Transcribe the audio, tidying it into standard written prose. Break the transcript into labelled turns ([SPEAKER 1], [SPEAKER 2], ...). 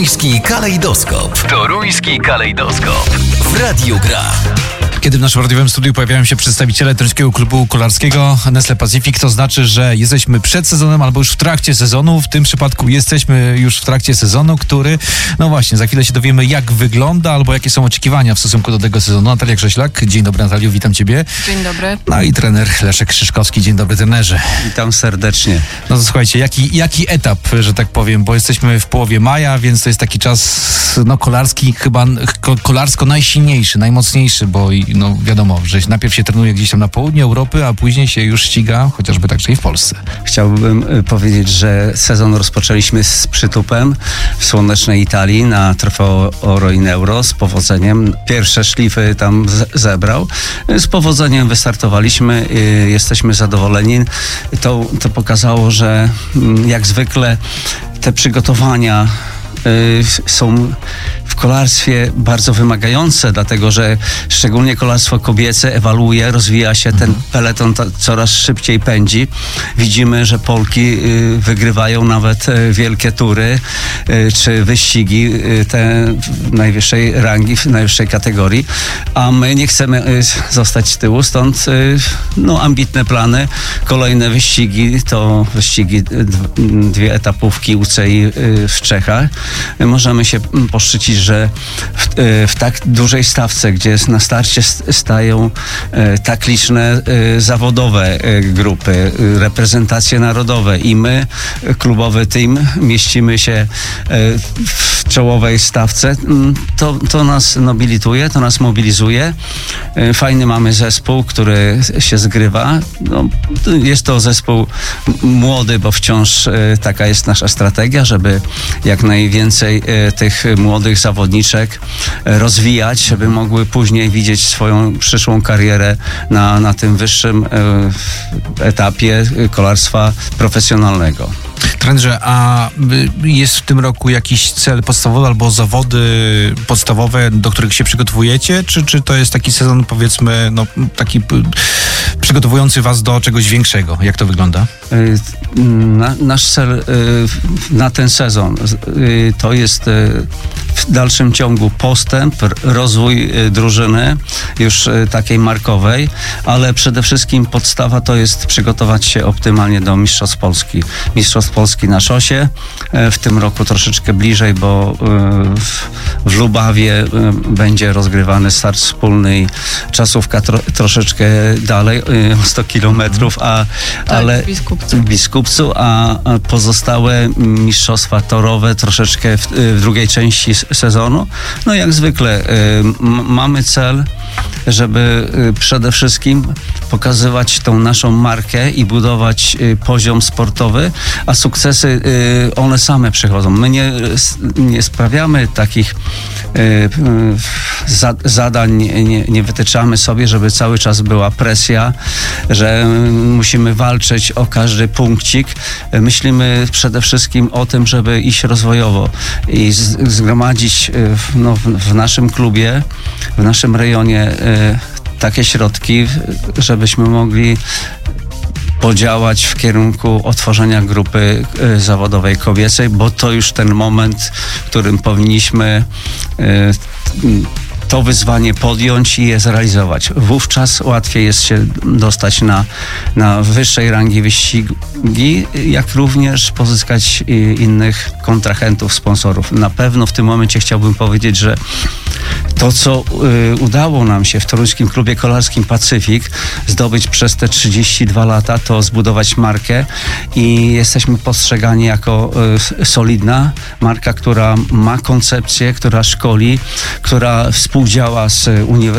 [SPEAKER 1] Toruński kalejdoskop. Toruński kalejdoskop. W Radiu Gra.
[SPEAKER 2] Kiedy w naszym radiowym studiu pojawiają się przedstawiciele Toruńskiego Klubu Kolarskiego Nestlé Pacific, to znaczy, że jesteśmy przed sezonem albo już w trakcie sezonu. W tym przypadku jesteśmy już w trakcie sezonu, który, no właśnie, za chwilę się dowiemy, jak wygląda albo jakie są oczekiwania w stosunku do tego sezonu. Natalia Grześlak, dzień dobry Nataliu, witam Ciebie.
[SPEAKER 3] Dzień dobry.
[SPEAKER 2] No i trener Leszek Szyszkowski, dzień dobry trenerze.
[SPEAKER 4] Witam serdecznie.
[SPEAKER 2] No to słuchajcie, jaki etap, że tak powiem, bo jesteśmy w połowie maja, więc to jest taki czas, no kolarski, chyba kolarsko najsilniejszy, najmocniejszy, bo no wiadomo, że najpierw się trenuje gdzieś tam na południu Europy, a później się już ściga, chociażby także i w Polsce.
[SPEAKER 4] Chciałbym powiedzieć, że sezon rozpoczęliśmy z przytupem w słonecznej Italii na Trofeo Oro in Euro z powodzeniem. Pierwsze szlify tam zebrał. Z powodzeniem wystartowaliśmy, jesteśmy zadowoleni. To pokazało, że jak zwykle te przygotowania są w kolarstwie bardzo wymagające, dlatego że szczególnie kolarstwo kobiece ewoluuje, rozwija się, ten peleton coraz szybciej pędzi. Widzimy, że Polki wygrywają nawet wielkie tury czy wyścigi te najwyższej rangi, w najwyższej kategorii, a my nie chcemy zostać z tyłu, stąd ambitne plany. Kolejne wyścigi to wyścigi, 2 etapówki UCI w Czechach. Możemy się poszczycić, że w tak dużej stawce, gdzie na starcie stają tak liczne zawodowe grupy, reprezentacje narodowe i my, klubowy team, mieścimy się w czołowej stawce, to nas nobilituje, to nas mobilizuje. Fajny mamy zespół, który się zgrywa. No, jest to zespół młody, bo wciąż taka jest nasza strategia, żeby jak najwięcej tych młodych zawodniczek rozwijać, żeby mogły później widzieć swoją przyszłą karierę na tym wyższym etapie kolarstwa profesjonalnego.
[SPEAKER 2] Trenerze, a jest w tym roku jakiś cel podstawowy albo zawody podstawowe, do których się przygotowujecie? Czy to jest taki sezon, powiedzmy, taki przygotowujący was do czegoś większego? Jak to wygląda?
[SPEAKER 4] Nasz cel na ten sezon to jest w dalszym ciągu postęp, rozwój drużyny już takiej markowej, ale przede wszystkim podstawa to jest przygotować się optymalnie do Mistrzostw Polski. Mistrzostw Polski na szosie. W tym roku troszeczkę bliżej, bo w Lubawie będzie rozgrywany start wspólny i czasówka troszeczkę dalej, 100 kilometrów, ale w Biskupcu, a pozostałe mistrzostwa torowe troszeczkę w drugiej części sezonu. No jak zwykle mamy cel, żeby przede wszystkim pokazywać tą naszą markę i budować poziom sportowy, a sukcesy one same przychodzą. My nie sprawiamy takich zadań, nie wytyczamy sobie, żeby cały czas była presja, że musimy walczyć o każdy punkcik. Myślimy przede wszystkim o tym, żeby iść rozwojowo i zgromadzić w naszym klubie, w naszym rejonie takie środki, żebyśmy mogli podziałać w kierunku otworzenia grupy zawodowej kobiecej, bo to już ten moment, w którym powinniśmy to wyzwanie podjąć i je zrealizować. Wówczas łatwiej jest się dostać na wyższej rangi wyścigi, jak również pozyskać innych kontrahentów, sponsorów. Na pewno w tym momencie chciałbym powiedzieć, że to, co udało nam się w Toruńskim Klubie Kolarskim Pacyfik zdobyć przez te 32 lata, to zbudować markę i jesteśmy postrzegani jako solidna marka, która ma koncepcję, która szkoli, która współdziała z uniwersytetem,